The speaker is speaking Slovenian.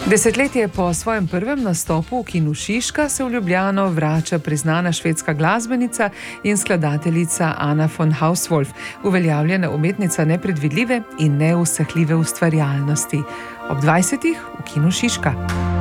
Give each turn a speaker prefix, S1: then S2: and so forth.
S1: Desetletje po svojem prvem nastopu v kinu Šiška se v Ljubljano vrača priznana švedska glasbenica in skladateljica Anna von Hauswolf, uveljavljena umetnica nepredvidljive in neusahljive ustvarjalnosti. Ob 20. v kinu Šiška.